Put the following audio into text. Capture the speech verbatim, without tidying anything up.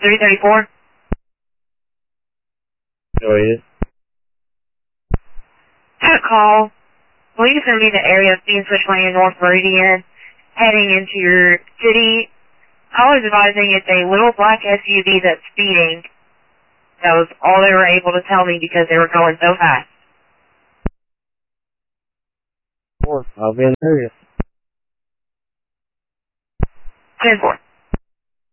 three thirty-four. Go ahead. Had a call. Police are in the area of Bean Switch Lane, North Meridian, heading into your city. Callers advising it's a little black S U V that's speeding. That was all they were able to tell me because they were going so fast. Four. I'll be in the area. ten four.